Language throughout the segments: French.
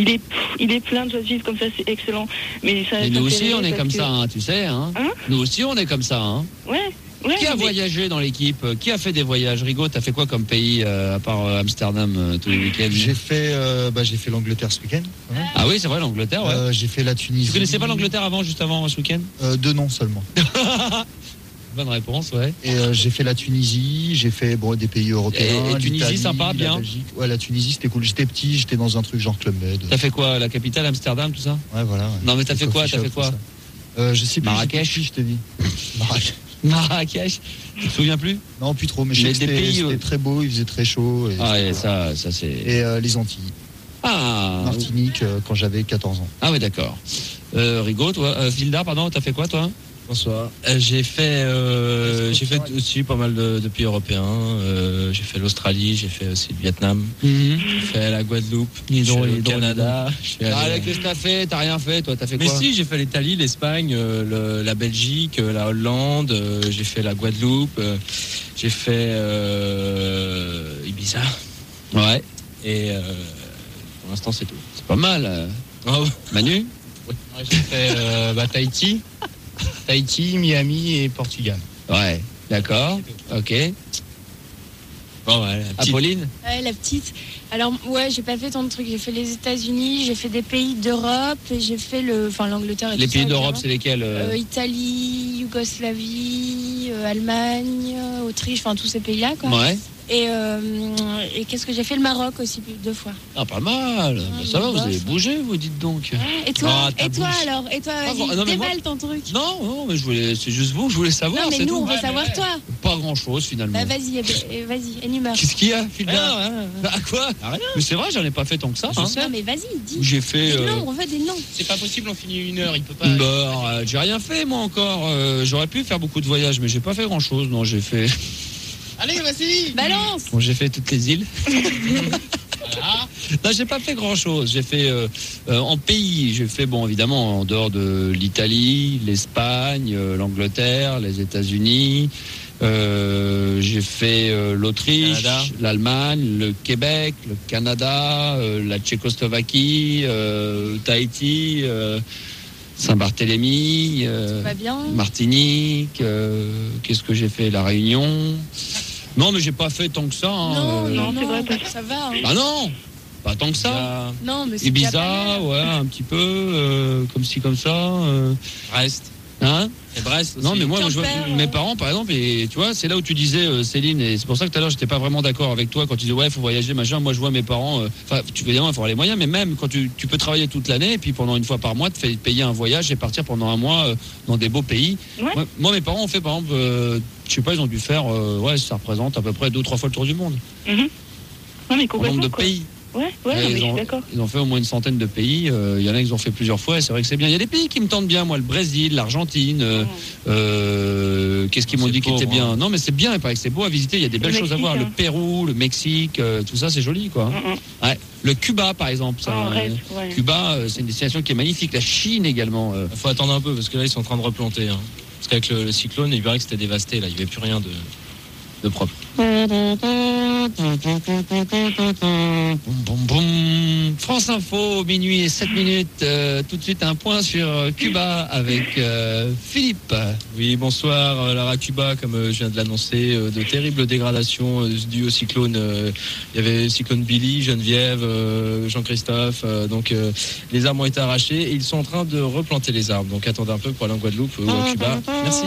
il est plein de joie de vivre comme ça, c'est excellent. Mais nous aussi, on est comme ça, hein, tu sais. Hein. Nous aussi, on est comme ça. Hein. Ouais. Qui a voyagé dans l'équipe? Qui a fait des voyages? Rigaud, t'as fait quoi comme pays à part Amsterdam tous les week-ends? J'ai fait l'Angleterre ce week-end. Ouais. Ah oui, c'est vrai, l'Angleterre. Ouais. J'ai fait la Tunisie. Tu connaissais pas l'Angleterre juste avant ce week-end? 2 noms seulement. Bonne réponse, ouais. Et j'ai fait la Tunisie, j'ai fait des pays européens. Et Tunisie, sympa, bien. Belgique. Ouais, la Tunisie, c'était cool. J'étais petit, j'étais dans un truc genre Club Med. T'as fait quoi? La capitale, Amsterdam, tout ça? Ouais, voilà. Ouais. Non, mais t'as fait quoi? Je sais plus. Marrakech, je t'ai dit. Marrakech, tu te souviens plus? Non, plus trop, mais je sais que c'était très beau, il faisait très chaud. Et ça c'est... Et les Antilles. Martinique, quand j'avais 14 ans. Ah ouais, d'accord. Rigaud, toi, Vilda, pardon, t'as fait quoi, toi? Bonsoir. J'ai fait aussi pas mal de pays européens. J'ai fait l'Australie, j'ai fait aussi le Vietnam, j'ai fait la Guadeloupe, le Canada. Qu'est-ce que t'as fait? T'as rien fait, toi? T'as fait quoi? Mais si, j'ai fait l'Italie, l'Espagne, la Belgique, la Hollande. J'ai fait la Guadeloupe. J'ai fait Ibiza. Ouais. Et pour l'instant, c'est tout. C'est pas mal. Manu? Oui. J'ai fait Tahiti, Miami et Portugal. Ouais, d'accord. Ok. Bon, ouais, Apolline? Ouais, la petite. Alors, j'ai pas fait tant de trucs. J'ai fait les États-Unis, j'ai fait des pays d'Europe, et j'ai fait l'Angleterre. Et les pays d'Europe, c'est lesquels? Italie, Yougoslavie, Allemagne, Autriche, tous ces pays-là, quoi. Ouais. Et qu'est-ce que j'ai fait? Le Maroc aussi 2 fois. Ah, pas mal. Ça va, vous avez bougé, vous dites donc. Ouais. Et toi, alors? Et toi, vas-y, déballe ton truc. Non, mais c'est juste vous, je voulais savoir. Non, mais nous, on veut savoir toi. Pas grand-chose, finalement. Bah, vas-y, énumère. Qu'est-ce qu'il y a, Philda? À quoi? Rien. Mais c'est vrai, j'en ai pas fait tant que ça. Non, mais vas-y, dis. J'ai fait. Des noms, on veut des noms. C'est pas possible, on finit 1 heure, il peut pas. J'ai rien fait, moi, encore. J'aurais pu faire beaucoup de voyages, mais j'ai pas fait grand-chose. Non, j'ai fait. Allez, vas-y. Balance. Bon, j'ai fait toutes les îles. Voilà. Non, j'ai pas fait grand-chose. J'ai fait en pays. J'ai fait, évidemment, en dehors de l'Italie, l'Espagne, l'Angleterre, les États-Unis. J'ai fait l'Autriche, l'Allemagne, le Québec, le Canada, la Tchécoslovaquie, Tahiti, Saint-Barthélemy, Martinique. Qu'est-ce que j'ai fait? La Réunion. Non, mais j'ai pas fait tant que ça. Non, c'est vrai, ça va. Hein. Ah non, pas tant que ça. Non, mais c'est Ibiza, un petit peu, comme ci, comme ça. Brest. Hein? Et Brest aussi. Non, mais moi je vois mes parents, par exemple, et tu vois, c'est là où tu disais, Céline, et c'est pour ça que tout à l'heure, j'étais pas vraiment d'accord avec toi quand tu disais, il faut voyager, machin. Moi, je vois mes parents, tu évidemment, il faut avoir les moyens, mais même quand tu peux travailler toute l'année, et puis pendant 1 fois par mois, te faire payer un voyage et partir pendant 1 mois dans des beaux pays. Ouais. Moi, mes parents ont fait, par exemple, je sais pas, ils ont dû faire, ça représente à peu près 2 ou 3 fois le tour du monde. Non, mais complètement. En nombre de pays. Ouais, mais je suis d'accord. Ils ont fait au moins une centaine de pays. Il y en a qui ont fait plusieurs fois. Et c'est vrai que c'est bien. Il y a des pays qui me tentent bien, moi, le Brésil, l'Argentine. Qu'est-ce qu'ils m'ont dit qui était bien? Non, mais c'est bien. Il paraît que c'est beau à visiter. Il y a des belles choses à voir. Le Pérou, le Mexique, tout ça, c'est joli, quoi. Ouais. Le Cuba, par exemple. Cuba, c'est une destination qui est magnifique. La Chine également. Il faut attendre un peu parce que là, ils sont en train de replanter. Hein. Parce qu'avec le cyclone, il paraît que c'était dévasté. Là, il n'y avait plus rien de propre. France Info, minuit et 7 minutes. Tout de suite un point sur Cuba avec Philippe. Oui, bonsoir. Lara, Cuba, comme je viens de l'annoncer, de terribles dégradations dues au cyclone. Il y avait le cyclone Billy, Geneviève, Jean-Christophe. Donc les arbres ont été arrachés et ils sont en train de replanter les arbres. Donc attendez un peu pour aller en Guadeloupe ou à Cuba. Merci.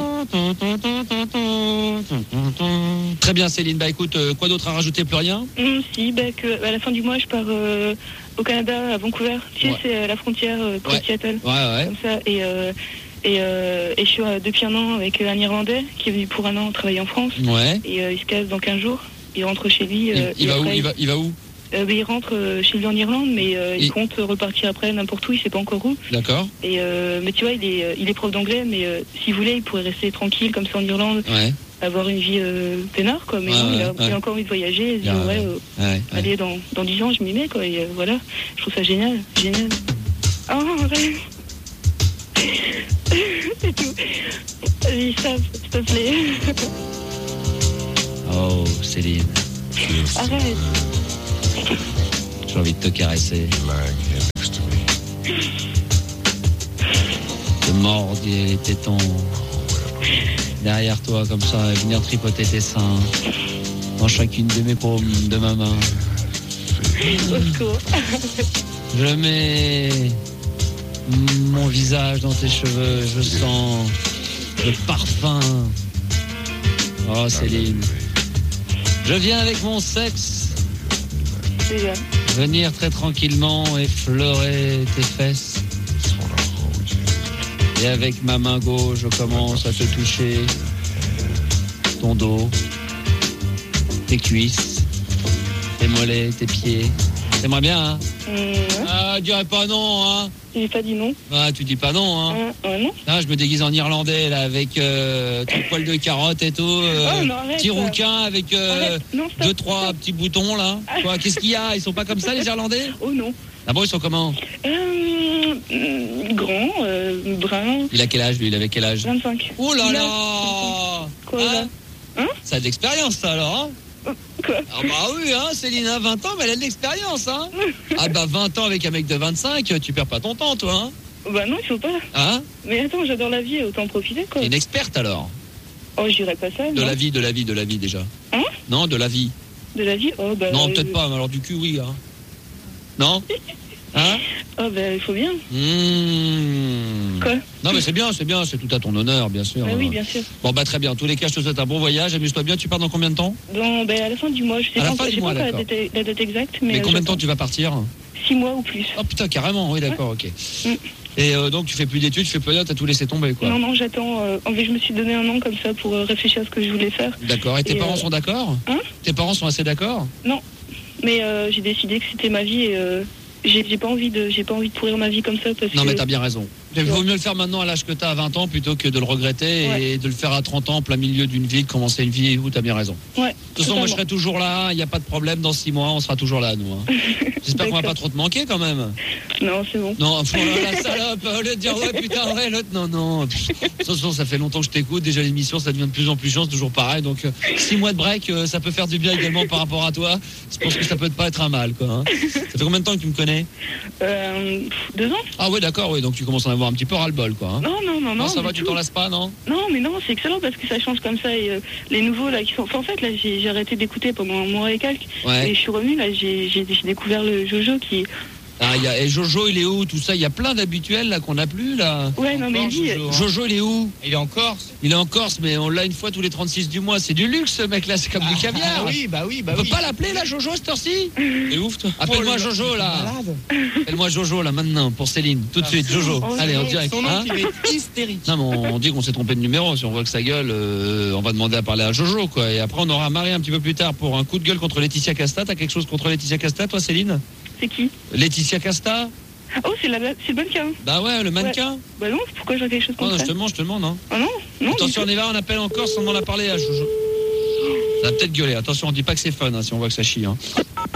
Très bien, Céline. Écoute, quoi d'autre à rajouter? Plus rien? À la fin du mois, je pars au Canada, à Vancouver. Tu sais, c'est la frontière près de Seattle. Ouais. Comme ça. Et je suis depuis 1 an avec un Irlandais qui est venu pour 1 an travailler en France. Ouais. Et il se casse dans 15 jours. Il rentre chez lui. Il va où? Il rentre chez lui en Irlande, mais il compte repartir après n'importe où, il sait pas encore où. D'accord. Et mais tu vois, il est prof d'anglais, mais s'il voulait, il pourrait rester tranquille comme ça en Irlande. Ouais. Avoir une vie peinard, quoi. Mais il a encore envie de voyager. Et se dire, allez, dans 10 ans, je m'y mets, quoi. Et voilà, je trouve ça génial. Oh, arrête. C'est tout. Vas-y, stop, s'il te plaît. Oh, Céline. Arrête. J'ai envie de te caresser. Mordier les tétons derrière toi comme ça, et venir tripoter tes seins dans chacune de mes paumes de ma main. Au secours. Je mets mon visage dans tes cheveux, je sens le parfum. Oh Céline, je viens avec mon sexe Déjà. venir très tranquillement effleurer tes fesses. Et avec ma main gauche, je commence à te toucher ton dos, tes cuisses, tes mollets, tes pieds. T'aimerais bien, hein? Ah, dirais pas non, hein? J'ai pas dit non. Ah, tu dis pas non, hein? Non. Ah, je me déguise en irlandais, là, avec tout poil de carotte et tout. non, arrête, petit rouquin avec Non, stop, 2-3 petits boutons, là. Quoi, qu'est-ce qu'il y a? Ils sont pas comme ça, les Irlandais? Oh non. Ah bon, ils sont comment? Grand, brun. Il a quel âge, lui? Il avait quel âge? 25. Oh là là! Quoi, là? Hein? Ça a de l'expérience, ça, alors, hein? Quoi? Ah bah oui, hein, Céline a 20 ans, mais elle a de l'expérience, hein. Ah bah 20 ans avec un mec de 25, tu perds pas ton temps, toi, hein. Bah non, il faut pas. Hein? Mais attends, j'adore la vie, autant en profiter, quoi. T'es une experte, alors. Oh, je dirais pas ça. De non. la vie, déjà. Hein? Non, de la vie. De la vie? Oh, bah... Non, peut-être pas, mais alors du cul, oui, hein. Non? Hein? Oh, bah, il faut bien. Quoi? Non, mais c'est bien, c'est tout à ton honneur, bien sûr. Bah oui, bien sûr. Bon, bah très bien. En tous les cas, je te souhaite un bon voyage. Amuse-toi bien. Tu pars dans combien de temps? À la fin du mois, je sais À la pas, fin du mois, la d'accord. date exacte, mais... Mais combien de temps tu vas partir? 6 mois ou plus. Oh putain, carrément, oui, d'accord, ok. Et donc, tu fais plus d'études, tu fais plus rien, t'as tout laissé tomber, quoi. Non, j'attends. En fait, je me suis donné un an comme ça pour réfléchir à ce que je voulais faire. D'accord. Et tes parents sont d'accord? Hein? Tes parents sont assez d'accord? Non. Mais j'ai décidé que c'était ma vie et j'ai pas envie de pourrir ma vie comme ça parce que... Non, mais t'as bien raison. Il vaut mieux le faire maintenant à l'âge que t'as à 20 ans plutôt que de le regretter et de le faire à 30 ans, en plein milieu d'une vie, de commencer une vie où t'as bien raison. Ouais. De toute façon, moi je serai toujours là, il n'y a pas de problème, dans 6 mois, on sera toujours là, nous. Hein. J'espère qu'on va pas trop te manquer quand même. Non, c'est bon. Non, la salope, au lieu de dire ouais, putain, ouais, l'autre, non. De toute façon, ça fait longtemps que je t'écoute, déjà l'émission, ça devient de plus en plus chiant, c'est toujours pareil. Donc 6 mois de break, ça peut faire du bien également par rapport à toi. Je pense que ça peut pas être un mal, quoi. Hein. Ça fait combien de temps que tu me connais? 2 ans. Ah ouais, d'accord, oui, donc tu commences à en avoir un petit peu ras-le-bol, quoi. Hein. Non, ça va, tu t'en lasses pas, non? Non, mais non, c'est excellent parce que ça change comme ça et les nouveaux là qui sont... Enfin, en fait, là, j'ai arrêté d'écouter pendant un mois et quelques. Ouais. Et je suis revenue, là, j'ai découvert le Jojo qui... Ah, et Jojo, il est où, tout ça? Il y a plein d'habituels là qu'on n'a plus là. Ouais, non, mais lui... Jojo, il est où? Il est en Corse. Il est en Corse, mais on l'a une fois tous les 36 du mois. C'est du luxe, ce mec-là, c'est comme du caviar. Oui. On peut pas l'appeler là, Jojo, cette heure-ci? C'est ouf, toi. Appelle-moi Jojo là. Appelle-moi Jojo là, maintenant, pour Céline. Tout de suite, Jojo. Allez, en direct. Son nom qui va être hystérique. Non, mais on dit qu'on s'est trompé de numéro. Si on voit que ça gueule, on va demander à parler à Jojo, quoi. Et après, on aura Marie un petit peu plus tard pour un coup de gueule contre Laetitia Casta. T'as quelque chose contre Laetitia Casta, toi, Céline? C'est qui? Laetitia Casta? Oh, c'est le mannequin. Bah ouais, le mannequin. Ouais. Bah non, pourquoi j'aurais quelque chose contre Non, ça? je te demande, hein. Ah non. Attention, on y va, on appelle encore sans demander à parler à Jojo. Ça va peut-être gueuler. Attention, on dit pas que c'est fun, hein, si on voit que ça chie. Hein.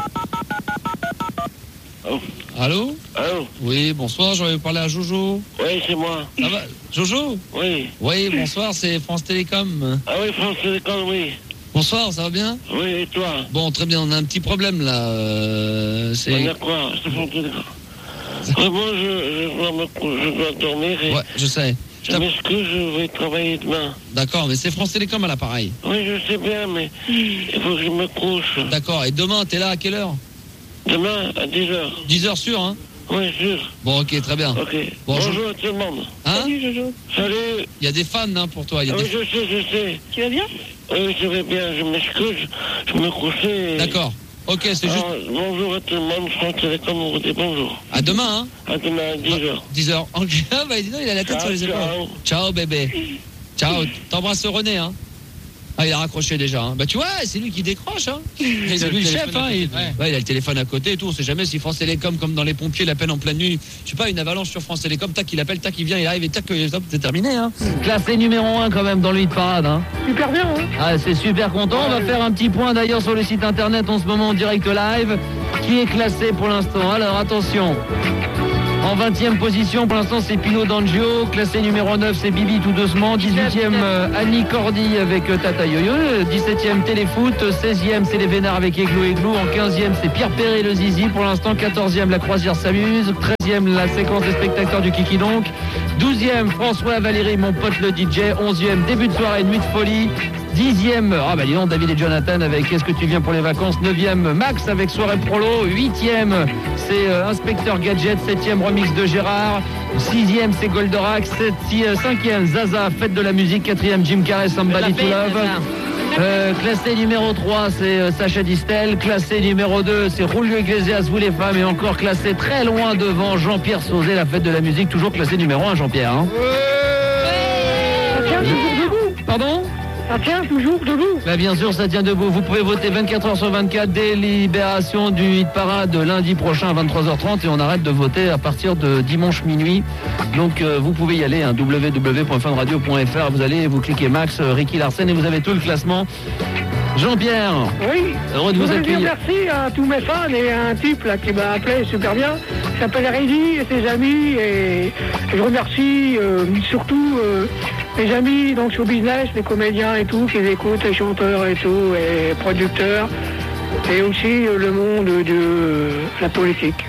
Oh. Allô? Allô? Oui, bonsoir, j'aurais parlé à Jojo. Oui, c'est moi. Ça va? Jojo? Oui. Oui, bonsoir, c'est France Télécom. Ah oui, France Télécom, oui. Bonsoir, ça va bien? Oui, et toi? Bon, très bien, on a un petit problème là. On a quoi? C'est France Télécom. Vraiment, je dois dormir et... Ouais, je sais. Mais est-ce que je vais travailler demain? D'accord, mais c'est France Télécom à l'appareil. Oui, je sais bien, mais il faut que je me couche. D'accord, et demain, t'es là à quelle heure? Demain, à 10h. 10h sûr, hein? Oui, sûr. Bon, ok, très bien. Ok. Bonjour à tout le monde. Hein? Salut, Jojo. Salut. Il y a des fans hein, pour toi. Oui, je sais. Tu vas bien? Oui, je vais bien, je m'excuse. Je me couchais. D'accord. Ok, c'est juste... Bonjour à tout le monde, France Télécom, on vous dit bonjour. À demain, hein? À demain, à 10h. 10h. Ok, bah dis donc, il a la tête sur les épaules. Ciao, bébé. Ciao, t'embrasses René, hein? Ah, il a raccroché déjà. Hein. Bah tu vois, c'est lui qui décroche. Hein. C'est lui le chef. Hein. Il a le téléphone à côté et tout. On sait jamais si France Télécom, comme dans les pompiers, l'appelle en pleine nuit. Je sais pas, une avalanche sur France Télécom, tac, il appelle, tac, il vient, il arrive et tac, c'est terminé. Hein. Classé numéro 1 quand même dans le hit parade. Hein. Super bien, hein? Ah, c'est super content. On va faire un petit point d'ailleurs sur le site internet en ce moment en direct live, qui est classé pour l'instant. Alors attention. En 20e position, pour l'instant, c'est Pino D'Angio. Classé numéro 9, c'est Bibi tout doucement. 18e, Annie Cordy avec Tata Yo-Yo. 17e, Téléfoot. 16e, c'est les Vénards avec Églou Églou. En 15e, c'est Pierre Perret le Zizi. Pour l'instant, 14e, La Croisière s'amuse. 13e, la séquence des spectateurs du Kiki Donc. 12e, François Valéry, mon pote le DJ. 11e, début de soirée, Nuit de folie. 10e, dis donc, David et Jonathan avec Est-ce que tu viens pour les vacances. 9e, Max avec Soirée Prolo. 8e, c'est Inspecteur Gadget. 7e, remix de Gérard. 6e, c'est Goldorak. 5e, Zaza, Fête de la musique. 4e, Jim Carrey, Somebody to Love. Classé numéro 3, c'est Sacha Distel. Classé numéro 2, c'est Julio Iglesias, Vous les femmes. Et encore classé très loin devant, Jean-Pierre Sauzet, La Fête de la musique. Toujours classé numéro 1, Jean-Pierre. Hein. Pardon ? Ça tient toujours debout. Bah bien sûr, ça tient debout. Vous pouvez voter 24h sur 24, délibération du hit parade lundi prochain à 23h30 et on arrête de voter à partir de dimanche minuit. Donc vous pouvez y aller, hein, www.funradio.fr. Vous allez, vous cliquez Max, Ricky Larsen et vous avez tout le classement. Jean-Pierre, oui, heureux de vous accueillir. Merci à tous mes fans et à un type là qui m'a appelé super bien. Il s'appelle Reddy et ses amis et je remercie surtout mes amis donc sur business, les comédiens et tout qui écoutent, les chanteurs et tout, et producteurs et aussi le monde de la politique.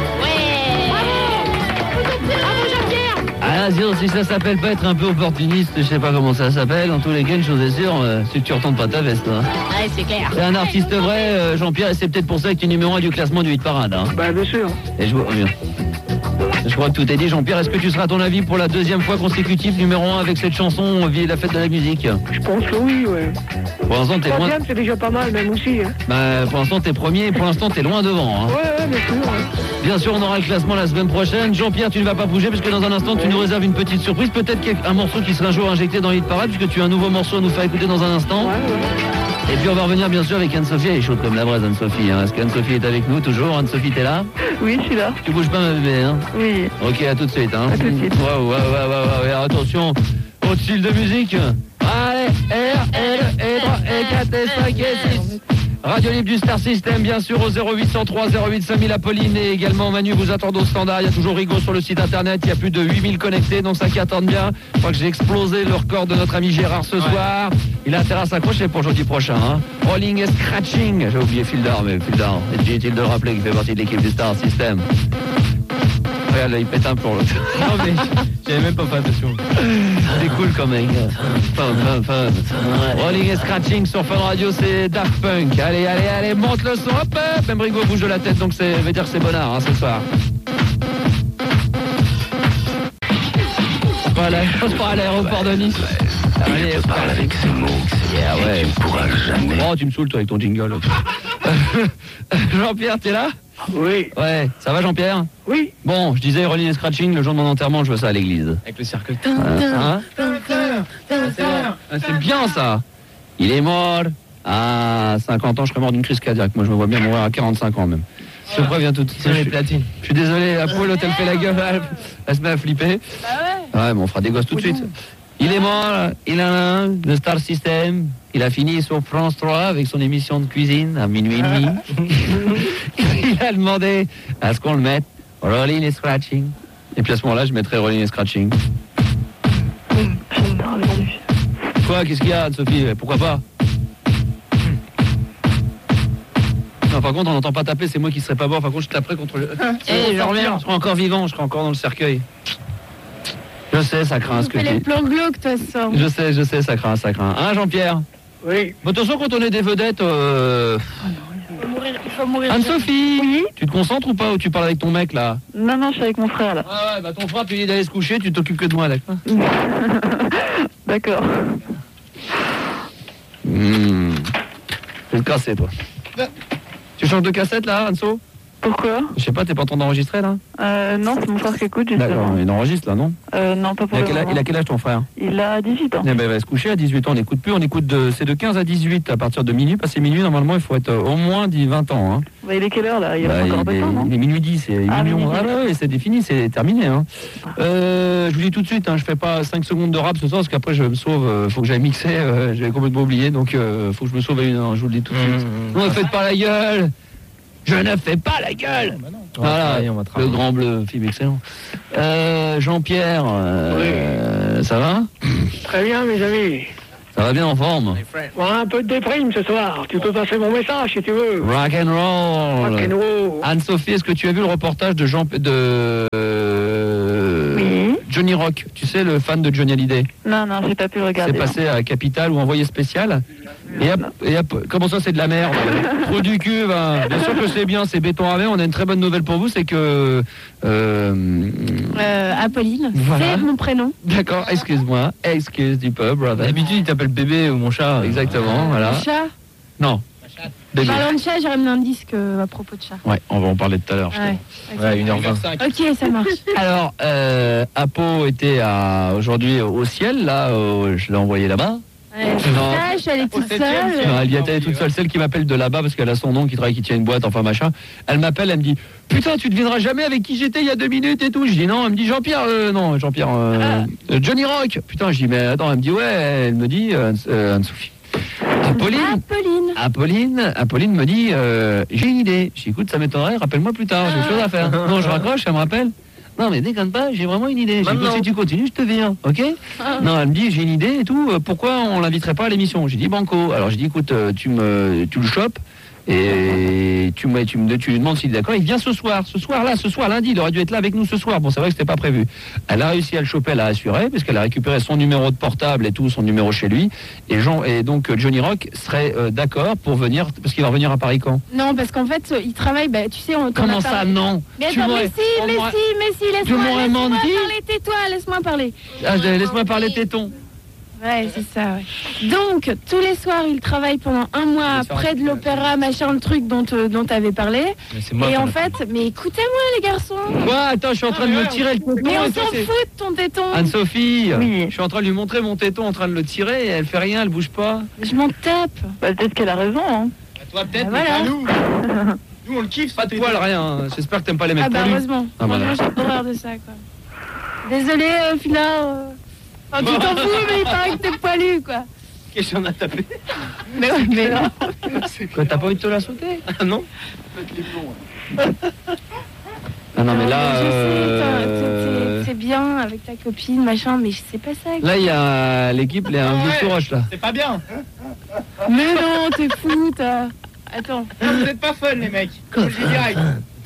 Ah, si ça s'appelle pas être un peu opportuniste, je sais pas comment ça s'appelle. En tous les cas, une chose est sûre, c'est que tu retournes pas ta veste. Hein. Ouais, c'est clair. C'est un artiste vrai, Jean-Pierre, et c'est peut-être pour ça que tu es numéro 1 du classement du hit parade. Hein. Bah, bien sûr. Et je crois que tout est dit. Jean-Pierre, est-ce que tu seras, à ton avis, pour la deuxième fois consécutive numéro 1 avec cette chanson Vie et la fête de la musique? Je pense que oui, ouais. Pour l'instant, t'es loin. C'est déjà pas mal, même aussi. Hein. Bah, pour l'instant, t'es premier et pour l'instant, t'es loin devant. Hein. Ouais, bien sûr. Ouais. Bien sûr, on aura le classement la semaine prochaine. Jean-Pierre, tu ne vas pas bouger parce que dans un instant, tu nous réserves une petite surprise. Peut-être un morceau qui sera un jour injecté dans Hit Parade puisque tu as un nouveau morceau à nous faire écouter dans un instant. Ouais. Et puis on va revenir bien sûr avec Anne-Sophie. Elle est chaude comme la braise, Anne-Sophie. Hein. Est-ce qu'Anne-Sophie est avec nous toujours? Anne-Sophie, t'es là? Oui, je suis là. Tu bouges pas, ma bébé, hein? Oui. Ok, à tout de suite. Hein. À tout de suite. Ouais. Attention, au style de musique. Allez, R, L, E, 3, E, 4, S, 5, et 6. Radio Libre du Star System, bien sûr, au 0803 08 5000 Apolline et également Manu vous attend au standard. Il y a toujours Rigaud sur le site internet. Il y a plus de 8000 connectés, donc ça qui attendent bien. Je crois que j'ai explosé le record de notre ami Gérard ce soir. Il a intérêt à s'accrocher pour jeudi prochain. Hein. Rolling et Scratching. J'ai oublié Fildar, mais Fildar, est inutile de le rappeler qu'il fait partie de l'équipe du Star System. Regarde, là, il pète un pour l'autre. Non, mais j'avais même pas fait attention. C'est cool quand même. Fun. Rolling et Scratching sur Fun Radio, c'est Daft Punk. Allez, monte le son. Hop, même Rigaud bouge de la tête, donc ça veut dire que c'est bonheur, hein, ce soir. Voilà, je pars à l'aéroport de Nice. Il te parle avec ces mots. Ouais. Tu pourras jamais. Oh, tu me saoules toi avec ton jingle. Jean-Pierre, t'es là? Oui. Ouais, ça va Jean-Pierre? Oui. Bon, je disais Rolling et Scratching, le jour de mon enterrement, je veux ça à l'église. Avec le cercle. Hein? C'est bien ça. Il est mort à 50 ans, je serais mort d'une crise cardiaque. Moi, je me vois bien mourir à 45 ans même. Je préviens tout de suite. Je suis désolé, la poule, elle fait la gueule, elle se met à flipper. Ouais, mais on fera des gosses tout de suite. Il est mort, il a un, le Star System. Il a fini sur France 3 avec son émission de cuisine à minuit et demi. Il a demandé à ce qu'on le mette Rolling et Scratching. Et puis à ce moment-là, je mettrai Rolling et Scratching. Quoi? Qu'est-ce qu'il y a, Sophie? Pourquoi pas? Non, par contre, on n'entend pas taper, c'est moi qui serais pas mort. Par contre, je taperai contre le... je reviens, je serai encore vivant, je serai encore dans le cercueil. Je sais, ça craint ce que tu dis. Les plans glauques, toi, ça. Je sais, ça craint. Hein, Jean-Pierre? Oui. Bon, de toute façon, quand on est des vedettes... Il faut mourir. Anne-Sophie, oui. Tu te concentres ou pas? Ou tu parles avec ton mec, là? Non, je suis avec mon frère, là. Ah ouais, bah ton frère, tu lui dis d'aller se coucher, tu t'occupes que de moi, là. D'accord. Je vais te casser, toi. Tu changes de cassette, là, Anso? Pourquoi? Je sais pas, t'es pas en train d'enregistrer, là? Non, c'est mon frère qui écoute, justement. D'accord, il enregistre, là, non? Non, pas pour le moment. Il a quel âge, ton frère? Il a 18 ans. Eh ben, il va se coucher à 18 ans, on n'écoute plus, c'est de 15 à 18 à partir de minuit. Passé minuit, normalement, il faut être au moins 20 ans. Hein. Bah, il est quelle heure, là? Il a encore un peu de temps, non? Il est minuit 10, c'est minuit 11. Ah ouais, c'est défini, c'est terminé. Hein. Je vous dis tout de suite, hein, je fais pas 5 secondes de rap ce soir, parce qu'après, je me sauve, faut que j'aille mixer, j'avais complètement oublié, donc faut que je me sauve à 1 heure, je vous le dis tout de suite. Ne faites pas la gueule! Je ne fais pas la gueule! Voilà, le Grand Bleu, film excellent. Jean-Pierre, ça va? Très bien, mes amis. Ça va bien en forme? Un peu de déprime ce soir. Tu peux passer mon message si tu veux. Rock and roll. Rock and roll. Anne-Sophie, est-ce que tu as vu le reportage de Johnny Rock? Tu sais, le fan de Johnny Hallyday? Non, j'ai pas pu le regarder. C'est passé à Capital ou Envoyé spécial. Et comment ça, c'est de la merde? Trop du cul, va. Bien sûr que c'est bien, c'est béton ravé. On a une très bonne nouvelle pour vous, c'est que... Apolline, voilà. C'est mon prénom. D'accord, excuse-moi. Excuse du peu, brother. D'habitude, il t'appelle bébé ou mon chat. Exactement, voilà. Mon chat. Non. Bébé. Parlant de chat, j'ai ramené un disque à propos de chat. Ouais, on va en parler tout à l'heure. Ouais, 1h20. Ok, ça marche. Alors, Apo était aujourd'hui au ciel, là, je l'ai envoyé là-bas. Je suis allée toute seule. Non, elle y était toute seule, celle qui m'appelle de là-bas parce qu'elle a son nom, qui travaille, qui tient une boîte, enfin machin. Elle m'appelle, elle me dit putain, tu devineras jamais avec qui j'étais il y a 2 minutes et tout. Je dis non, elle me dit Jean-Pierre, Johnny Rock. Putain, je dis mais attends, elle me dit ouais, elle me dit Anne-Sophie. Apolline me dit j'ai une idée. Je dis écoute, ça m'étonnerait, rappelle-moi plus tard, j'ai autre chose à faire. Non, je raccroche, elle me rappelle. Non mais déconne pas, j'ai vraiment une idée. Si tu continues, je te viens, ok? Non, elle me dit j'ai une idée et tout, pourquoi on l'inviterait pas à l'émission? J'ai dit banco. Alors j'ai dit écoute, tu le chopes et tu lui demandes s'il est d'accord. Il vient ce soir lundi, il aurait dû être là avec nous ce soir. Bon, c'est vrai que c'était pas prévu. Elle a réussi à le choper, elle a assuré parce qu'elle a récupéré son numéro de portable et tout, son numéro chez lui. Et donc Johnny Rock serait d'accord pour venir, parce qu'il va revenir à Paris quand? Non, parce qu'en fait, il travaille, tu sais, on comment ça, non? Mais attends, mais si, laisse-moi parler, tais-toi, laisse-moi parler. Laisse-moi parler, téton. Ouais, c'est ça, ouais. Donc, tous les soirs, il travaille pendant 1 mois près de l'opéra, machin, le truc dont t'avais parlé. Et en fait, mais écoutez-moi, les garçons. Ouais, attends, je suis en train de me tirer le téton. Mais on s'en fout de ton téton. Anne-Sophie, je suis en train de lui montrer mon téton, en train de le tirer, et elle fait rien, elle bouge pas. Je m'en tape. Peut-être qu'elle a raison, hein. Toi, peut-être, mais voilà. pas nous. Nous, on le kiffe. Pas de poil, rien. J'espère que t'aimes pas les mecs poilus. Heureusement. Moi, j'ai horreur de ça, quoi. Désolé, Phila. Tu t'en fous, mais il paraît que t'es poilu, quoi. Qu'est-ce qu'on a tapé? Mais non. Quoi, t'as pas envie de te la sauter? Ah non? Ah non, mais là... c'est bien avec ta copine, machin, mais c'est pas ça. Là, il y a l'équipe, il y a un vieux roche, là. C'est pas bien. Mais non, t'es fou, t'as... Attends. Vous êtes pas fun, les mecs. Je le dis direct.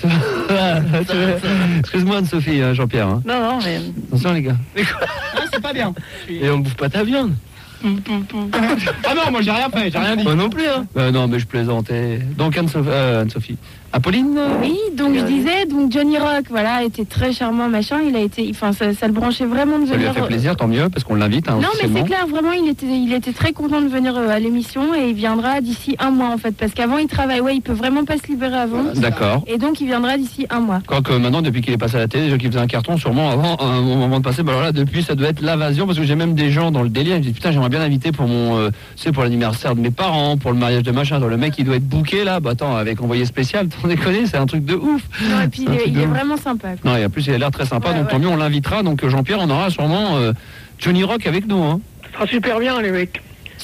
Excuse-moi Anne-Sophie, Jean-Pierre. Hein. Non, mais... Attention les gars. Mais quoi? Non, c'est pas bien. Et on bouffe pas ta viande. Ah non, moi j'ai rien fait, j'ai rien dit. Moi non plus, hein. Non, mais je plaisantais. Donc Anne-Sophie. Apolline? Oui, donc je disais, donc Johnny Rock, voilà, était très charmant, machin, il a été, enfin, ça le branchait vraiment de venir. Ça lui a fait plaisir, tant mieux, parce qu'on l'invite. Hein, non, mais c'est clair, vraiment, il était très content de venir à l'émission et il viendra d'ici 1 mois, en fait, parce qu'avant, il travaille, il peut vraiment pas se libérer avant. D'accord. Et donc, il viendra d'ici 1 mois. Quoique maintenant, depuis qu'il est passé à la télé, déjà qu'il faisait un carton, sûrement avant, au moment de passer, alors là, depuis, ça doit être l'invasion, parce que j'ai même des gens dans le délire, ils me disent, putain, j'aimerais bien inviter pour mon, pour l'anniversaire de mes parents, pour le mariage de machin, le mec, il doit être booké, là, attends, avec envoyé spécial, t'en déconnes, c'est un truc de ouf. Non, et puis il est vraiment sympa. Quoi. Non, et en plus il a l'air très sympa, donc tant mieux, on l'invitera. Donc Jean-Pierre, on aura sûrement Johnny Rock avec nous. Hein. Ça sera super bien, les mecs.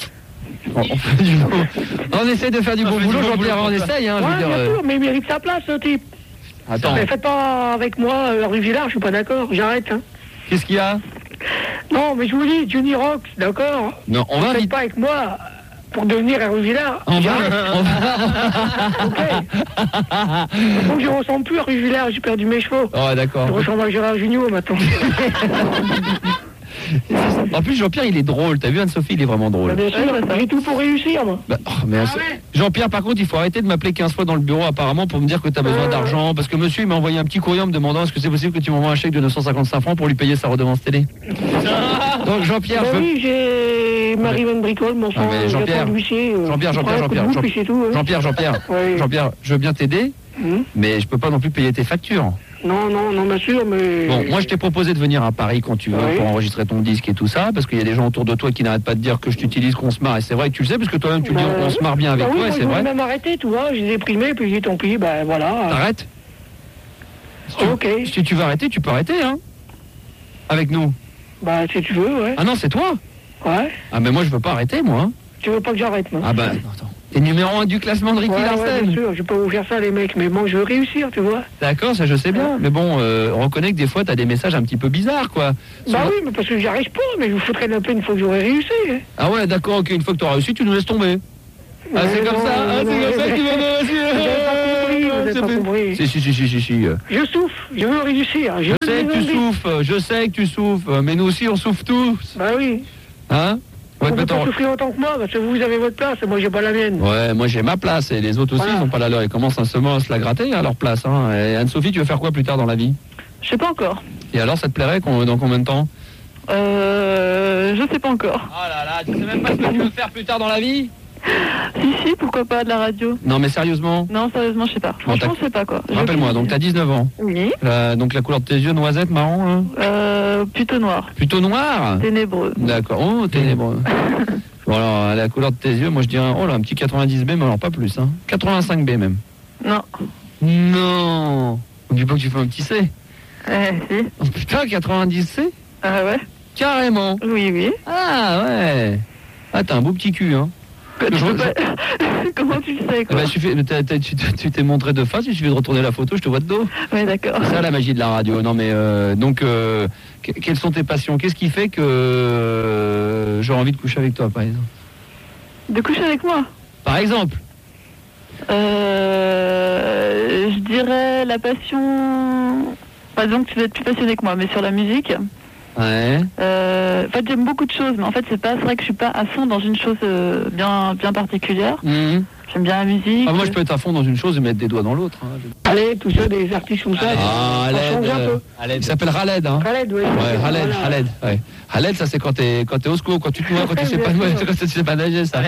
On essaie de faire du bon boulot, Jean-Pierre, on essaye. Hein, bien sûr, mais il mérite sa place, ce type. Attends. Mais faites pas avec moi, rue Villard, je suis pas d'accord, j'arrête. Hein. Qu'est-ce qu'il y a? Non, mais je vous dis, Johnny Rock, d'accord. Non, on va. Faites pas avec moi. Pour devenir à Rue-Villard. Ok. Donc je ressemble plus à Rue-Villard, j'ai perdu mes chevaux. Oh d'accord. Je ressemble à Gérard Jugnot maintenant. En plus Jean-Pierre il est drôle, t'as vu Anne-Sophie, il est vraiment drôle. Bien sûr, j'ai tout pour réussir moi. Jean-Pierre par contre il faut arrêter de m'appeler 15 fois dans le bureau apparemment pour me dire que t'as besoin d'argent, parce que monsieur il m'a envoyé un petit courrier en me demandant est-ce que c'est possible que tu m'envoies un chèque de 955 francs pour lui payer sa redevance télé. Donc Jean-Pierre... oui, j'ai Marie-Van Bricole, mon sang, Jean-Pierre, je veux bien t'aider, mais je peux pas non plus payer tes factures. Non, bien sûr, mais... Bon, moi je t'ai proposé de venir à Paris quand tu veux pour enregistrer ton disque et tout ça, parce qu'il y a des gens autour de toi qui n'arrêtent pas de dire que je t'utilise, qu'on se marre, et c'est vrai que tu le sais, parce que toi-même tu le dis, on se marre bien avec toi, et c'est vrai. Je vais même arrêter, tu vois, j'ai déprimé, puis j'ai dit tant pis, voilà. T'arrêtes? Ok. Si tu veux arrêter, tu peux arrêter, hein. Avec nous. Si tu veux, ouais. Ah non, c'est toi. Ouais. Ah mais moi je veux pas arrêter, moi. Tu veux pas que j'arrête, moi? Ah attends. T'es numéro 1 du classement de Ricky Larsen. Ouais, bien sûr, je vais pas vous faire ça les mecs, mais bon, je veux réussir, tu vois. D'accord, ça je sais bien, mais bon, on reconnaît que des fois t'as des messages un petit peu bizarres, quoi. Bah oui, mais parce que j'y arrive pas, mais je vous foutrais la peine une fois que j'aurais réussi. Hein. Ah ouais, d'accord, ok, une fois que t'auras réussi, tu nous laisses tomber. Ah, c'est comme ça, c'est comme ça que tu vas Vous n'avez pas compris. Si. Je souffre, je veux réussir. Je sais que tu souffres, mais nous aussi on souffre tous. Bah oui. Hein? Vous ne pouvez pas souffrir autant que moi, parce que vous avez votre place, et moi j'ai pas la mienne. Ouais, moi j'ai ma place, et les autres aussi, ils n'ont pas la leur. Ils commencent à se la gratter à leur place. Hein. Et Anne-Sophie, tu veux faire quoi plus tard dans la vie? Je sais pas encore. Et alors, ça te plairait dans combien de temps? Je sais pas encore. Oh là là, tu sais même pas ce que tu veux faire plus tard dans la vie? Si, pourquoi pas, de la radio. Non, mais sérieusement? Non, sérieusement, je sais pas. Franchement, je sais pas quoi. Rappelle-moi, donc t'as 19 ans. Oui. Donc la couleur de tes yeux, noisette, marron hein? Plutôt noir. Plutôt noir? Ténébreux. D'accord, oh, ténébreux. Bon alors, la couleur de tes yeux, moi je dirais, oh là, un petit 90B, mais alors pas plus, hein. 85B même. Non. Non. On dit pas que tu fais un petit C. Si. Oh putain, 90C? Ah ouais. Carrément. Oui. Ah ouais. Ah, t'as un beau petit cul, hein. Comment tu le sais, quoi? Tu t'es montré de face, il suffit de retourner la photo, je te vois de dos. Oui, d'accord. C'est ça la magie de la radio. Non mais quelles sont tes passions? Qu'est-ce qui fait que j'aurais envie de coucher avec toi, par exemple? De coucher avec moi? Par exemple? Je dirais la passion... Par exemple, tu dois être plus passionné que moi, mais sur la musique... Ouais. En fait, j'aime beaucoup de choses, mais en fait, c'est vrai que je suis pas à fond dans une chose bien particulière. J'aime bien la musique. Ah, moi, je peux être à fond dans une chose et mettre des doigts dans l'autre. Hein. Allez, tout ça, des artistes comme ça. Il s'appelle Khaled, hein. Khaled, oui. Ouais, Khaled. Ouais. Khaled, ça c'est quand t'es au secours, quand tu te noies, quand tu sais pas nager, ça.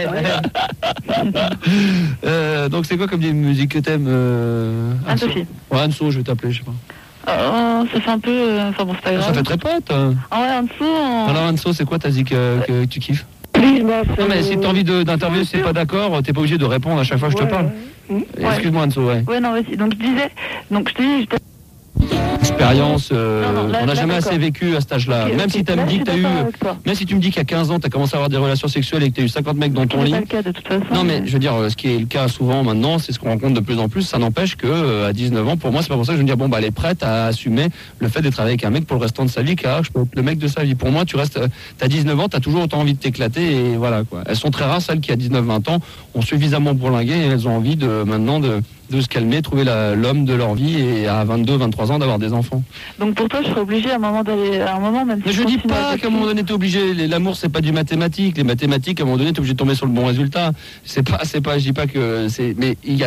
Donc c'est quoi comme musique que t'aimes? Anne-Sophie. Ouais, Anso, je vais t'appeler, je sais pas. Ça fait un peu... Enfin bon, c'est pas grave. Ça fait très pote. Ah ouais, Anso... Alors Anso, c'est quoi ta zik que tu kiffes? Non mais si t'as envie d'interviewer, si t'es pas d'accord, t'es pas obligé de répondre à chaque fois que je te parle. Excuse-moi Anso, ouais. Ouais, non, vas-y. Donc je disais... Donc je te dis... Expérience, on n'a jamais assez vécu à cet âge-là. Okay, même si tu me dis que t'as eu, même si tu me dis qu'à 15 ans, tu as commencé à avoir des relations sexuelles et que tu as eu 50 mecs dans ton lit. C'est pas le cas de toute façon. Non mais je veux dire, ce qui est le cas souvent maintenant, c'est ce qu'on rencontre de plus en plus. Ça n'empêche que à 19 ans, pour moi, c'est pas pour ça que je veux dire bon bah elle est prête à assumer le fait d'être avec un mec pour le restant de sa vie, car je peux être le mec de sa vie. Pour moi, t'as 19 ans, t'as toujours autant envie de t'éclater et voilà quoi. Elles sont très rares celles qui à 19-20 ans ont suffisamment bourlingué et elles ont envie de se calmer, trouver l'homme de leur vie et à 22-23 ans d'avoir des enfants. Donc pour toi, je serais obligé à un moment même. Mais je dis pas qu'à un moment donné t'es obligé. L'amour c'est pas du mathématique. Les mathématiques à un moment donné t'es obligé de tomber sur le bon résultat. C'est pas. Je dis pas que c'est. Mais il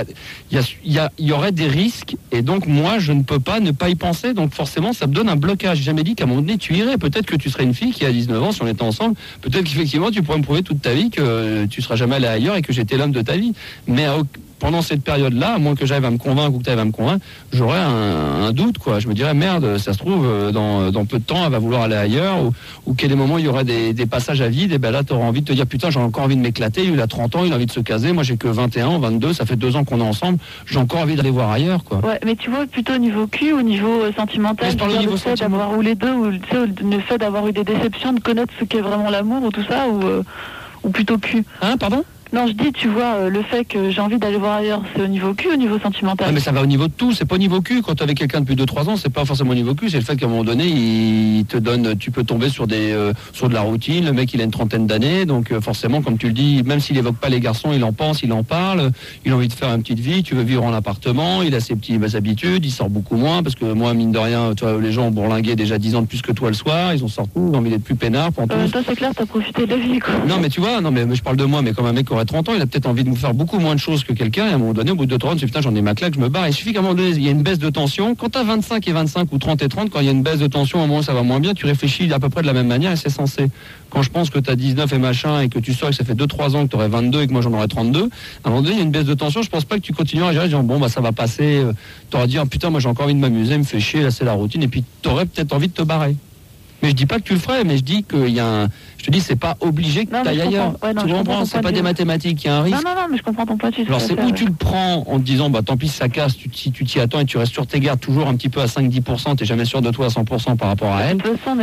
y aurait des risques et donc moi je ne peux pas ne pas y penser. Donc forcément ça me donne un blocage. J'ai jamais dit qu'à un moment donné tu irais. Peut-être que tu serais une fille qui a 19 ans si on était ensemble. Peut-être qu'effectivement tu pourrais me prouver toute ta vie que tu seras jamais allé ailleurs et que j'étais l'homme de ta vie. Mais pendant cette période-là, à moins que j'arrive à me convaincre ou que tu arrives à me convaincre, j'aurais un doute, quoi. Je me dirais, merde, ça se trouve, dans peu de temps, elle va vouloir aller ailleurs, ou quel moment il y aurait des passages à vide, et ben là, tu auras envie de te dire, putain, j'ai encore envie de m'éclater, il a 30 ans, il a envie de se caser, moi j'ai que 21, 22, ça fait 2 ans qu'on est ensemble, j'ai encore envie d'aller voir ailleurs, quoi. Ouais, mais tu vois, plutôt au niveau cul ou au niveau sentimental, au niveau d'avoir, ou les deux, ou le fait d'avoir eu des déceptions, de connaître ce qu'est vraiment l'amour, ou tout ça, ou plutôt cul. Hein, pardon? Non, je dis, tu vois, le fait que j'ai envie d'aller voir ailleurs, c'est au niveau cul, au niveau sentimental. Ah, mais ça va au niveau de tout, c'est pas au niveau cul. Quand tu es avec quelqu'un depuis 2-3 ans, c'est pas forcément au niveau cul, c'est le fait qu'à un moment donné, il te donne, tu peux tomber sur de la routine, le mec il a une trentaine d'années, donc forcément, comme tu le dis, même s'il évoque pas les garçons, il en pense, il en parle, il a envie de faire une petite vie, tu veux vivre en appartement, il a ses petites habitudes, il sort beaucoup moins, parce que moi, mine de rien, toi, les gens ont bourlingué déjà 10 ans de plus que toi le soir, ils ont sorti, ils ont envie d'être plus peinards pour tous. Toi, c'est clair, t'as profité de la vie, quoi. Non, mais tu vois, mais je parle de moi, mais comme un mec qui aurait 30 ans, il a peut-être envie de me faire beaucoup moins de choses que quelqu'un, et à un moment donné, au bout de 2-3 ans, putain, j'en ai ma claque, je me barre. Il suffit qu'à un moment donné, il y a une baisse de tension. Quand t'as 25 et 25 ou 30 et 30, quand il y a une baisse de tension, au moment où ça va moins bien, tu réfléchis à peu près de la même manière et c'est censé. Quand je pense que t'as 19 et machin et que tu sors et que ça fait 2-3 ans que t'aurais 22 et que moi j'en aurais 32, à un moment donné, il y a une baisse de tension, je pense pas que tu continueras à gérer, disant bon, bah ça va passer, t'auras dit, oh, putain, moi j'ai encore envie de m'amuser, me fait chier, là c'est la routine, et puis t'aurais peut-être envie de te barrer. Mais je dis pas que tu le ferais, mais je dis qu'il y a un... Je te dis, c'est pas obligé que tu ailles ailleurs. Ouais, non, tu comprends, c'est pas des mathématiques, il y a un risque. Non, mais je comprends ton point de vue. Alors c'est où tu le prends en te disant, bah tant pis si ça casse, si tu t'y attends et tu restes sur tes gardes toujours un petit peu à 5-10%, t'es jamais sûr de toi à 100% par rapport à elle. De toute façon,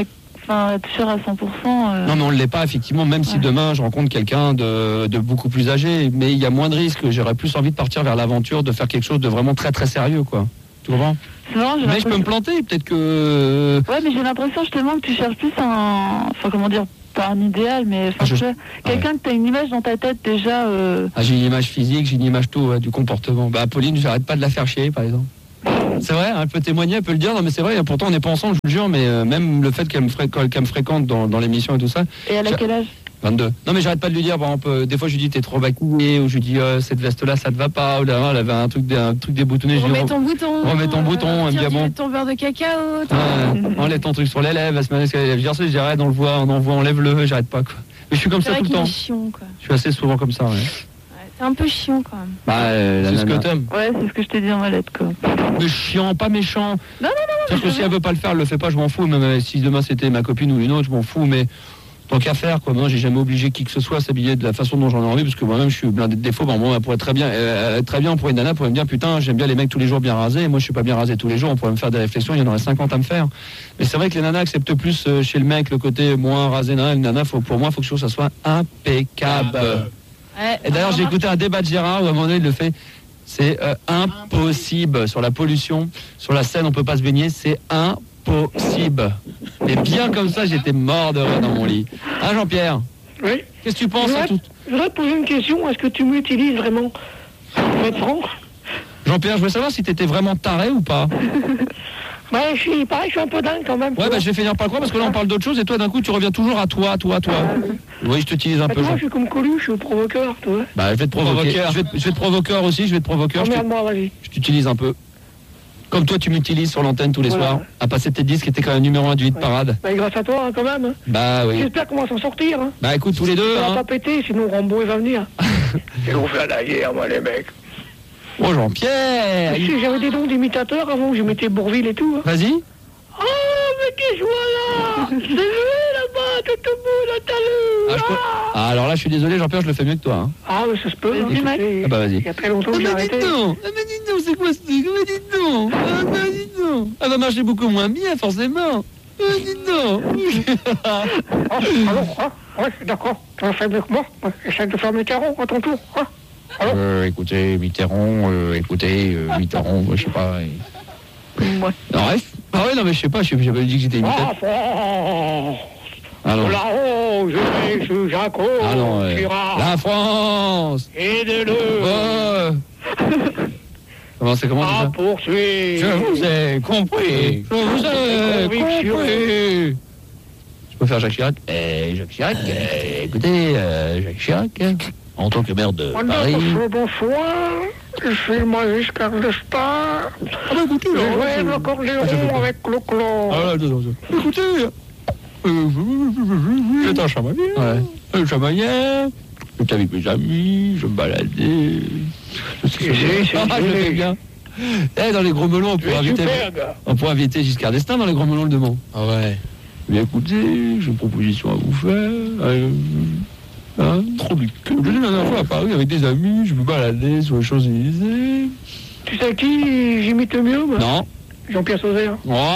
être sûr à 100%. Non, mais on ne l'est pas, effectivement, même si demain je rencontre quelqu'un de beaucoup plus âgé, mais il y a moins de risques. J'aurais plus envie de partir vers l'aventure, de faire quelque chose de vraiment très très sérieux, quoi. Tu comprends ? Mais je peux me planter, peut-être que... Ouais, mais j'ai l'impression justement que tu cherches plus un... Enfin, comment dire, pas un idéal, mais... quelqu'un que tu as une image dans ta tête déjà... j'ai une image physique, j'ai une image tout, du comportement. Pauline, j'arrête pas de la faire chier, par exemple. C'est vrai, elle peut témoigner, elle peut le dire. Non, mais c'est vrai, pourtant on n'est pas ensemble, je vous le jure, mais même le fait qu'elle me fréquente dans l'émission et tout ça... Et elle a quel âge ? 22. Non, mais j'arrête pas de lui dire, par exemple, des fois je lui dis t'es trop maquillée, ou je lui dis cette veste-là ça te va pas, ou là elle avait un truc déboutonné. Remets ton bouton. Remets ton bouton, elle me dit bon. Ton beurre de cacao. Enlève ton truc sur les lèvres, elle se met à dire ça, je dis arrête, on le voit, enlève-le, j'arrête pas, quoi. Mais je suis comme ça tout le temps. Chiant, quoi. Je suis assez souvent comme ça, ouais. C'est un peu chiant quand même. C'est ce que t'aimes. Ouais, c'est ce que je t'ai dit en lettre, quoi. Mais chiant, pas méchant. Non. Parce que si elle veut pas le faire, elle le fait pas, je m'en fous. Même si demain c'était ma copine ou une autre, je m'en fous, mais tant qu'à faire, quoi. Moi, j'ai jamais obligé qui que ce soit à s'habiller de la façon dont j'en ai envie, parce que moi-même, je suis blindé de défauts. Bon, elle pourrait très bien, pour une nana, pourrait me dire, putain, j'aime bien les mecs tous les jours bien rasés, et moi, je suis pas bien rasé tous les jours, on pourrait me faire des réflexions, il y en aurait 50 à me faire. Mais c'est vrai que les nanas acceptent plus chez le mec le côté moins rasé, le nana, pour moi, faut que ça soit impeccable. Et d'ailleurs, j'ai écouté un débat de Gérard où à un moment donné, il le fait. C'est impossible sur la pollution, sur la Seine, on peut pas se baigner, c'est impossible. Mais bien comme ça, j'étais mort de rire dans mon lit. Hein, Jean-Pierre ? Oui. Qu'est-ce que tu penses à tout ? Je voudrais te poser une question. Est-ce que tu m'utilises vraiment ? Pour être franc ? Jean-Pierre, je veux savoir si tu étais vraiment taré ou pas. Ouais, je suis un peu dingue quand même. Ouais, je vais finir par le croire parce que là on parle d'autre chose et toi d'un coup tu reviens toujours à toi. Oui, je t'utilise un peu. Moi, je suis comme Coluche, je suis provoqueur, toi. Je vais te provoquer. Je vais te provoqueur aussi, je vais te provoqueur. Emmerde-moi, vas-y. Je t'utilise un peu. Comme toi, tu m'utilises sur l'antenne tous les soirs, à passer tes disques qui étaient quand même numéro 1 du hit parade. Grâce à toi, quand même. Oui. J'espère qu'on va s'en sortir. Écoute, tous les deux. Ça va pas péter, sinon Rambo il va venir. Ils l'ont fait à la guerre, moi, les mecs. Oh, Jean-Pierre. J'avais des dons d'imitateurs avant, je mettais Bourville et tout. Vas-y. Oh, mais qui joue là ? C'est lui là-bas, tout au bout, la talus. Alors là, je suis désolé, Jean-Pierre, je le fais mieux que toi. Mais ça se peut. Vas-y. Il y a très longtemps que j'ai arrêté. Dis donc, c'est quoi ce truc ? Dis donc. Elle va marcher beaucoup moins bien, forcément. Dis donc. Ouais, d'accord. Tu vas faire mieux que moi. Essaye de faire Mitterrand à ton tour. Écoutez, Mitterrand, je sais pas. Bref. Non, mais je sais pas, j'avais dit que j'étais imitateur. Là-haut, je suis Jaco, la France. Aidez-le. Comment ça ? Poursuivre. Je vous ai compris. Je peux faire Jacques Chirac. Écoutez, Jacques Chirac, en tant que maire de Paris... Bonsoir, je suis le Maurice Carl Star. Écoutez, je jouais l'accordéon avec Clo-Clo. Écoutez, j'étais un chamailleur. J'étais avec mes amis, je me baladais. Je fais bien. Dans les gros melons, on pourrait inviter Giscard d'Estaing dans les gros melons le Mans. Ah ouais. Mais écoutez, j'ai une proposition à vous faire. Trop du cul. La dernière fois à Paris avec des amis, je me baladais sur les Champs-Élysées. Tu sais qui j'imite le mieux ? Non. Jean-Pierre Sauzet.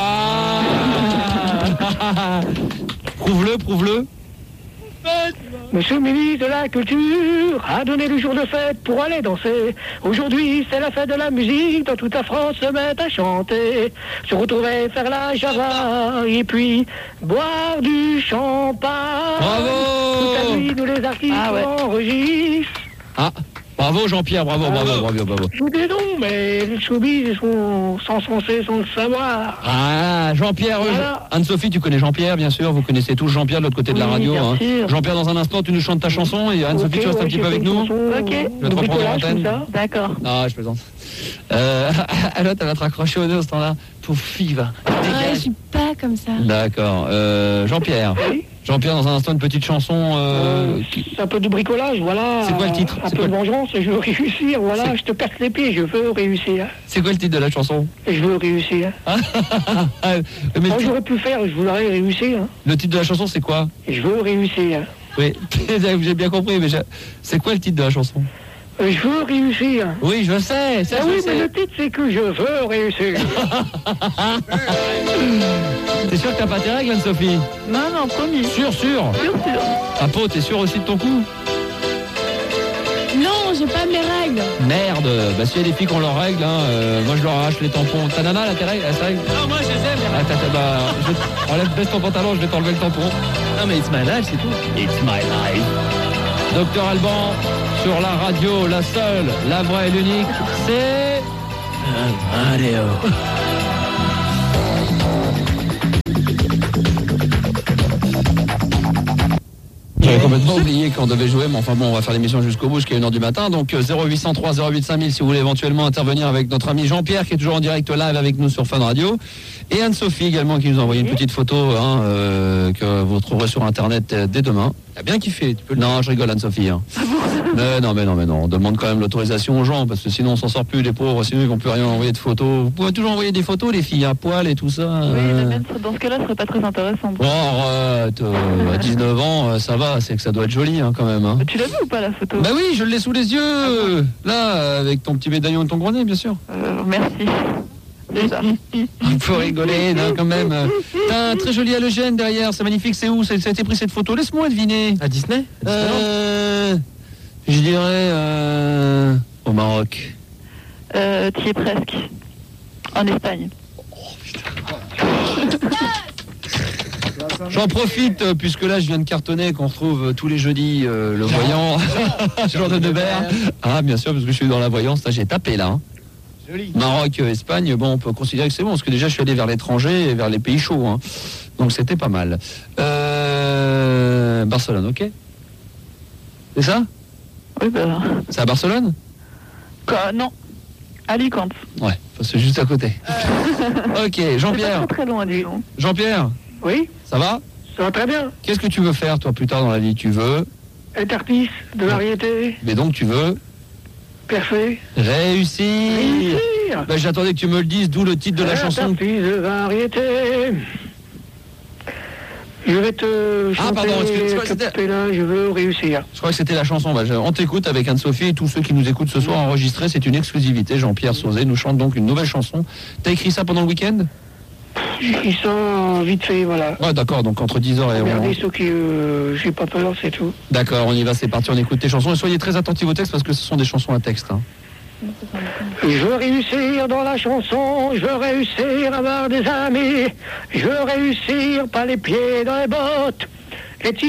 Prouve-le. Monsieur le ministre de la Culture a donné le jour de fête pour aller danser. Aujourd'hui, c'est la fête de la musique, dans toute la France se met à chanter. Se retrouver, faire la java, et boire du champagne. Bravo. Toute la nuit, nous les artistes enregistrent. Bravo Jean-Pierre, bravo. Je vous dis non, mais les showbiz sont censés sans le savoir. Jean-Pierre, Anne-Sophie, tu connais Jean-Pierre, bien sûr, vous connaissez tous Jean-Pierre de l'autre côté de la radio. Jean-Pierre, dans un instant, tu nous chantes ta chanson et Anne-Sophie, tu restes un petit peu avec nous. Ok. Je vais te reprendre l'antenne. D'accord. Non, je plaisante. Alors, elle va te raccrocher au nez au standard. Pour fille, je suis pas comme ça. D'accord. Jean-Pierre. Jean-Pierre, dans un instant, une petite chanson... C'est un peu de bricolage, voilà. C'est quoi le titre ? Un peu de vengeance, je veux réussir, voilà. Je te perce les pieds, je veux réussir. C'est quoi le titre de la chanson ? Je veux réussir. J'aurais pu faire, je voudrais réussir. Le titre de la chanson, c'est quoi ? Je veux réussir. Oui, j'ai bien compris, mais c'est quoi le titre de la chanson ? Je veux réussir. Oui, je sais. Mais le titre, c'est que je veux réussir. T'es sûr que t'as pas tes règles, Anne-Sophie? Non, promis. Sûr. Sûr. Ah, Po, t'es sûr aussi de ton coup? Non, j'ai pas mes règles. Merde. Bah, s'il y a des filles qui ont leurs règles, moi je leur arrache les tampons. Ta nana, là, tes règles? Non, moi je les aime. Enlève, baisse ton pantalon, je vais t'enlever le tampon. Non, mais it's my life, c'est tout. It's my life. Docteur Alban, sur la radio, la seule, la vraie et l'unique, c'est... Mario. J'avais complètement oublié qu'on devait jouer, mais enfin bon, on va faire l'émission jusqu'au bout, jusqu'à 1h du matin. Donc 0803 08 5000 si vous voulez éventuellement intervenir avec notre ami Jean-Pierre qui est toujours en direct live avec nous sur Fun Radio. Et Anne-Sophie également qui nous a envoyé une petite photo que vous trouverez sur internet dès demain. T'as bien kiffé, tu peux le... Non, je rigole Anne-Sophie. Mais non. On demande quand même l'autorisation aux gens parce que sinon on s'en sort plus, les pauvres, sinon ils vont plus rien envoyer de photos. Vous pouvez toujours envoyer des photos, les filles à poil et tout ça. Oui, mais même dans ce cas-là, ce serait pas très intéressant. Bon, arrête, à 19 ans, ça va, c'est que ça doit être joli quand même. Mais tu l'as vu ou pas la photo? Bah oui, je l'ai sous les yeux. Là, avec ton petit médaillon et ton grenade, bien sûr. Merci. Déjà. Il faut rigoler, non, quand même. T'as un très joli halogène derrière, c'est magnifique, c'est où? Ça a été pris cette photo? Laisse-moi deviner. À Disney? Je dirais au Maroc. T'y es presque. En Espagne. J'en profite, puisque là je viens de cartonner, qu'on retrouve tous les jeudis le voyant, Jean de Nebert. Ah, bien sûr, parce que je suis dans la voyance, là j'ai tapé là. Joli. Maroc, Espagne, bon, on peut considérer que c'est bon, parce que déjà je suis allé vers l'étranger et vers les pays chauds. Donc c'était pas mal. Barcelone, ok? C'est ça? Oui, ben... C'est à Barcelone? Non. Alicante. Ouais, c'est juste à côté. Ok, Jean-Pierre. C'est pas très loin, disons. Jean-Pierre. Oui, ça va? Ça va très bien. Qu'est-ce que tu veux faire, toi, plus tard dans la vie? Tu veux être artiste de variété. Mais donc, tu veux percer. Réussir. Ben, j'attendais que tu me le dises, d'où le titre de la chanson. Artiste de variété. Je vais te chanter. Ah, pardon, là, je veux réussir. Je crois que c'était la chanson. On t'écoute avec Anne-Sophie et tous ceux qui nous écoutent ce soir enregistrés. C'est une exclusivité. Jean-Pierre Sauzet nous chante donc une nouvelle chanson. T'as écrit ça pendant le week-end? J'écris ça vite fait, voilà. Ouais, d'accord, donc entre 10h et 11h. Regardez ceux qui... j'ai pas peur, c'est tout. D'accord, on y va, c'est parti, on écoute tes chansons. Et soyez très attentifs aux textes parce que ce sont des chansons à texte. Je veux réussir dans la chanson, je veux réussir à avoir des amis, je veux réussir pas les pieds dans les bottes.